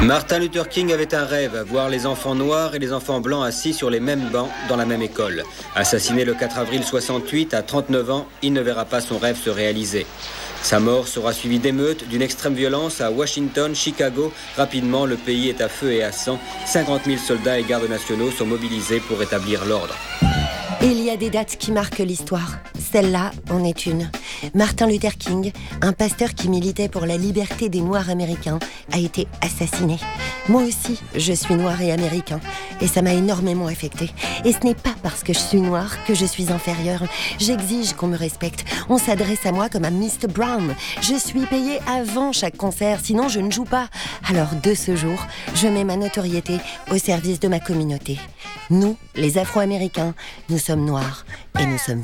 Martin Luther King avait un rêve, voir les enfants noirs et les enfants blancs assis sur les mêmes bancs dans la même école. Assassiné le 4 avril 68, à 39 ans, il ne verra pas son rêve se réaliser. Sa mort sera suivie d'émeutes, d'une extrême violence à Washington, Chicago. Rapidement, le pays est à feu et à sang. 50 000 soldats et gardes nationaux sont mobilisés pour rétablir l'ordre. Il y a des dates qui marquent l'histoire. Celle-là en est une. Martin Luther King, un pasteur qui militait pour la liberté des Noirs américains, a été assassiné. Moi aussi, je suis noir et américain. Et ça m'a énormément affectée. Et ce n'est pas parce que je suis noire que je suis inférieure. J'exige qu'on me respecte. On s'adresse à moi comme à Mr. Brown. Je suis payée avant chaque concert, sinon je ne joue pas. Alors de ce jour, je mets ma notoriété au service de ma communauté. Nous, les Afro-Américains, nous sommes noirs et nous sommes